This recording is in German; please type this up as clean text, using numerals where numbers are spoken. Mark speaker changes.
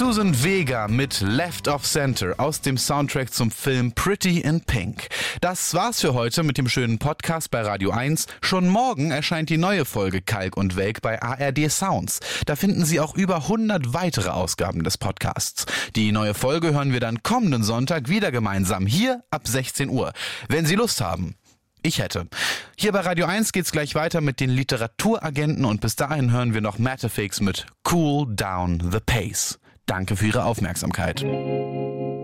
Speaker 1: Susan Vega mit Left of Center aus dem Soundtrack zum Film Pretty in Pink. Das war's für heute mit dem schönen Podcast bei Radio 1. Schon morgen erscheint die neue Folge Kalk und Welk bei ARD Sounds. Da finden Sie auch über 100 weitere Ausgaben des Podcasts. Die neue Folge hören wir dann kommenden Sonntag wieder gemeinsam hier ab 16 Uhr. Wenn Sie Lust haben. Ich hätte. Hier bei Radio 1 geht's gleich weiter mit den Literaturagenten und bis dahin hören wir noch Mattafix mit Cool Down the Pace. Danke für Ihre Aufmerksamkeit.